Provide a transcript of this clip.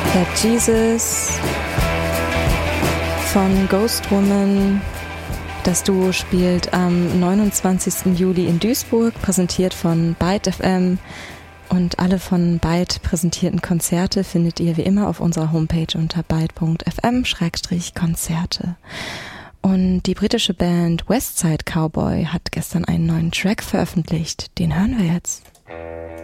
That Jesus von Ghost Woman. Das Duo spielt am 29. Juli in Duisburg, präsentiert von Byte FM. Und alle von Byte präsentierten Konzerte findet ihr wie immer auf unserer Homepage unter byte.fm/Konzerte. Und die britische Band Westside Cowboy hat gestern einen neuen Track veröffentlicht. Den hören wir jetzt.